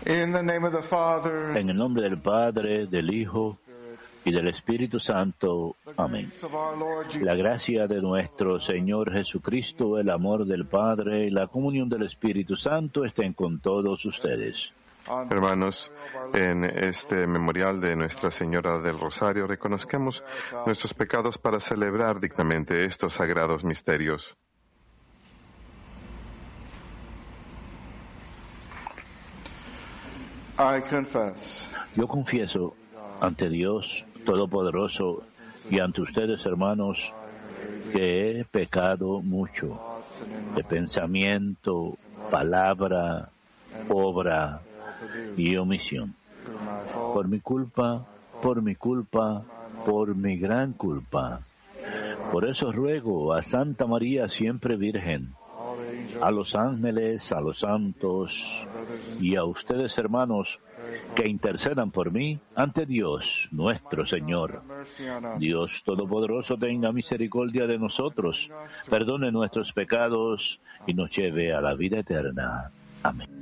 In the name of the Father, En el nombre del Padre, del Hijo y del Espíritu Santo. Amén. of our Lord Jesus, La gracia de nuestro Señor Jesucristo, el amor del Padre y la comunión del Espíritu Santo estén con todos ustedes. Hermanos, en este memorial de Nuestra Señora del Rosario reconozcamos nuestros pecados para celebrar dignamente estos sagrados misterios. I confess Yo confieso ante Dios Todopoderoso y ante ustedes, hermanos, que he pecado mucho de pensamiento, palabra, obra y omisión. Por mi culpa, por mi culpa, por mi gran culpa. Por eso ruego a Santa María siempre Virgen, a los ángeles, a los santos y a ustedes, hermanos, que intercedan por mí ante Dios nuestro Señor. Dios Todopoderoso tenga misericordia de nosotros, perdone nuestros pecados y nos lleve a la vida eterna. Amén.